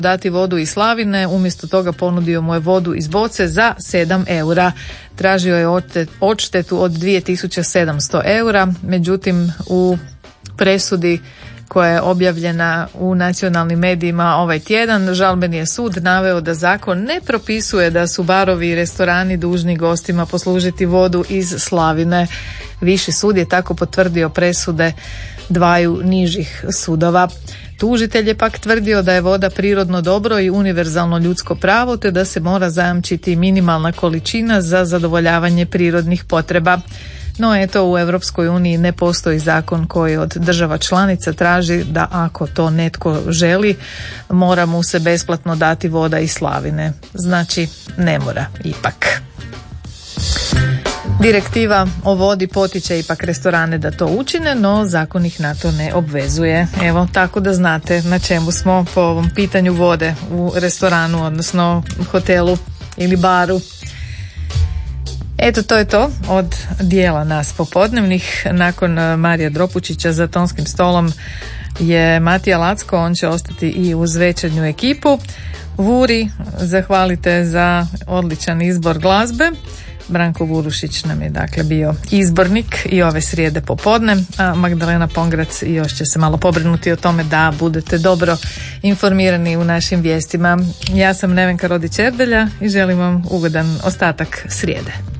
dati vodu iz slavine, umjesto toga ponudio mu je vodu iz boce za 7 eura. Tražio je odštetu od 2700 eura, međutim u presudi koja je objavljena u nacionalnim medijima ovaj tjedan, žalbeni je sud naveo da zakon ne propisuje da su barovi i restorani dužni gostima poslužiti vodu iz slavine. Viši sud je tako potvrdio presude dvaju nižih sudova. Tužitelj je pak tvrdio da je voda prirodno dobro i univerzalno ljudsko pravo, te da se mora zajamčiti minimalna količina za zadovoljavanje prirodnih potreba. No eto, u Europskoj uniji ne postoji zakon koji od država članica traži da ako to netko želi, mora mu se besplatno dati voda iz slavine. Znači, ne mora ipak. Direktiva o vodi potiče ipak restorane da to učine, no zakon ih na to ne obvezuje. Evo, tako da znate na čemu smo po ovom pitanju vode u restoranu, odnosno hotelu ili baru. Eto, to je to od dijela nas popodnevnih. Nakon Marija Dropučića za tonskim stolom je Matija Lacko, on će ostati i uz večernju ekipu. Vuri, zahvalite za odličan izbor glazbe. Branko Vurušić nam je dakle bio izbornik i ove srijede popodne, a Magdalena Pongrac još će se malo pobrinuti o tome da budete dobro informirani u našim vijestima. Ja sam Nevenka Rodić-Erdelja i želim vam ugodan ostatak srijede.